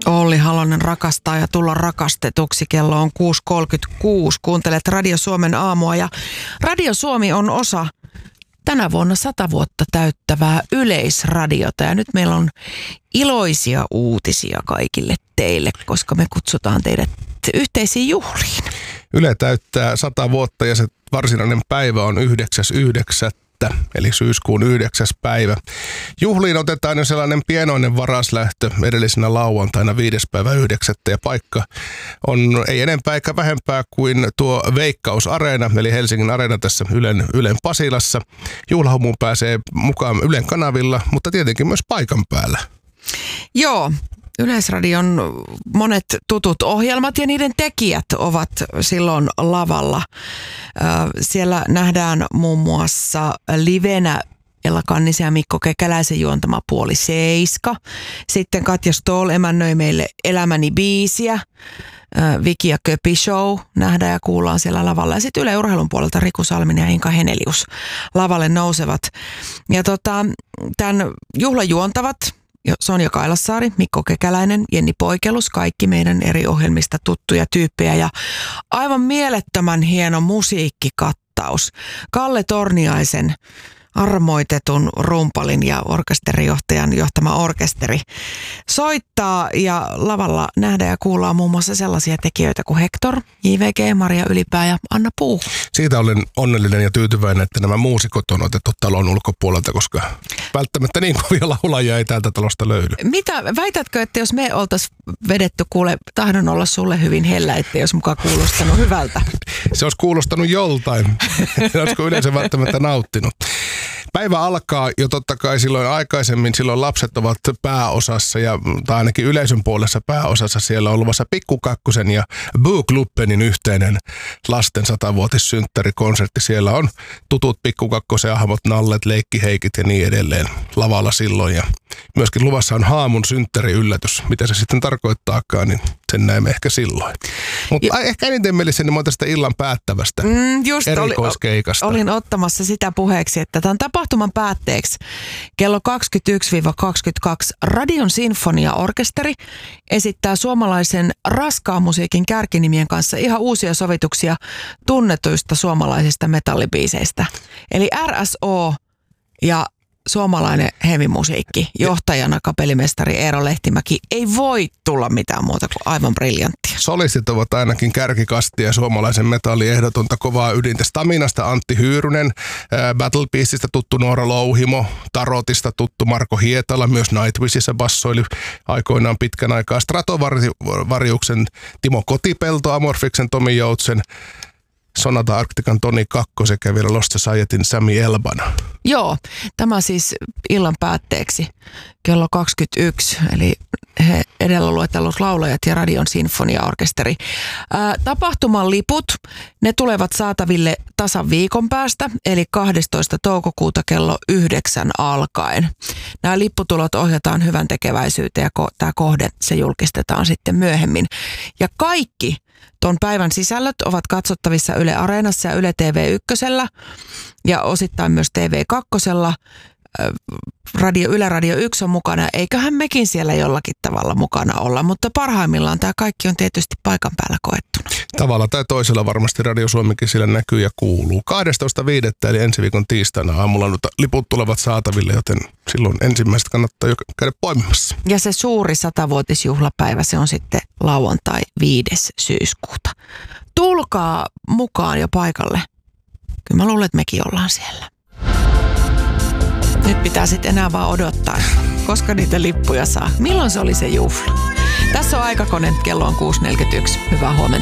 Olli Halonen rakastaa ja tulla rakastetuksi. Kello on 6.36. Kuuntelet Radio Suomen aamua ja Radio Suomi on osa tänä vuonna 100 vuotta täyttävää Yleisradiota. Ja nyt meillä on iloisia uutisia kaikille teille, koska me kutsutaan teidät yhteisiin juhliin. Yle täyttää 100 vuotta ja se varsinainen päivä on 9.9. eli syyskuun 9. päivä. Juhliin otetaan jo sellainen pienoinen varaslähtö edellisenä lauantaina 5.9. ja paikka on ei enempää eikä vähempää kuin tuo Veikkaus-areena, eli Helsingin areena tässä Ylen Pasilassa. Juhlahumuun pääsee mukaan Ylen kanavilla, mutta tietenkin myös paikan päällä. Joo. Yleisradion monet tutut ohjelmat ja niiden tekijät ovat silloin lavalla. Siellä nähdään muun muassa livenä Ella Kannisen ja Mikko Kekäläisen juontama Puoli 7. Sitten Katja Stoll emännöi meille Elämäni biisiä. Viki ja Köpi Show nähdään ja kuullaan siellä lavalla. Ja sitten Yle Urheilun puolelta Riku Salminen ja Inka Henelius lavalle nousevat. Ja tämän juhlan juontavat Sonja Kailassaari, Mikko Kekäläinen, Jenni Poikelus, kaikki meidän eri ohjelmista tuttuja tyyppejä ja aivan mielettömän hieno musiikkikattaus. Kalle Torniaisen armoitetun rumpalin ja orkesterijohtajan johtama orkesteri soittaa ja lavalla nähdään ja kuullaan muun muassa sellaisia tekijöitä kuin Hector, JVG, Maria Ylipää ja Anna Puu. Siitä olen onnellinen ja tyytyväinen, että nämä muusikot on otettu talon ulkopuolelta, koska välttämättä niin kovia laulajia ei täältä talosta löydy. Mitä, väitätkö, että jos me oltaisiin vedetty, kuule, tahdon olla sulle hyvin hellä, ettei olisi mukaan kuulostanut hyvältä? Se olisi kuulostanut joltain. Olisiko yleensä välttämättä nauttinut? Päivä alkaa jo totta kai silloin aikaisemmin, silloin lapset ovat pääosassa tai ainakin yleisön puolessa pääosassa. Siellä on luvassa Pikku Kakkosen ja Boo Klubbenin yhteinen lasten 100-vuotissynttärikonsertti. Siellä on tutut Pikku Kakkosen hahmot, Nallet, Leikkiheikit ja niin edelleen lavalla silloin. Ja myöskin luvassa on Haamun synttäriyllätys. Mitä se sitten tarkoittaakaan, niin sen näemme ehkä silloin. Mutta ehkä eniten mielessäni mä oon tästä illan päättävästä erikoiskeikasta. Olin ottamassa sitä puheeksi, että tämän tapahtuman päätteeksi kello 21-22 Radion Sinfoniaorkesteri esittää suomalaisen raskaan musiikin kärkinimien kanssa ihan uusia sovituksia tunnetuista suomalaisista metallibiiseistä. Eli RSO ja suomalainen hevimusiikki, johtajana kapellimestari Eero Lehtimäki, ei voi tulla mitään muuta kuin aivan briljanttia. Solistit ovat ainakin kärkikastia suomalaisen metallin ehdotonta kovaa ydintä. Staminasta Antti Hyyrynen, Battle Beastista tuttu Noora Louhimo, Tarotista tuttu Marko Hietala, myös Nightwishissa bassoili aikoinaan pitkän aikaa, Stratovariuksen Timo Kotipelto, Amorfiksen Tomi Joutsen, Sonata Arctican Toni Kakko sekä vielä Lost Societyn Sami Elbana. Joo, tämä siis illan päätteeksi kello 21, eli he edellä luetellut laulajat ja Radion Sinfoniaorkesteri. Tapahtuman liput, ne tulevat saataville tasan viikon päästä, eli 12. toukokuuta kello 9 alkaen. Nämä lipputulot ohjataan hyvän tekeväisyyteen ja tämä kohde, se julkistetaan sitten myöhemmin. Ja kaikki tuon päivän sisällöt ovat katsottavissa Yle Areenassa ja Yle TV1 ja osittain myös TV2. Yle Radio 1 on mukana, eiköhän mekin siellä jollakin tavalla mukana olla, mutta parhaimmillaan tämä kaikki on tietysti paikan päällä koettuna. Tavalla tai toisella varmasti Radio Suomikin siellä näkyy ja kuuluu. 12.5. eli ensi viikon tiistaina aamulla liput tulevat saataville, joten silloin ensimmäiset kannattaa jo käydä poimimassa. Ja se suuri 100-vuotisjuhlapäivä, se on sitten lauantai 5. syyskuuta. Tulkaa mukaan jo paikalle. Kyllä mä luulen, että mekin ollaan siellä. Nyt pitää sitten enää vaan odottaa, koska niitä lippuja saa. Milloin se oli se juhla? Tässä on Aikakone, kello on 6.41. Hyvää huomenta.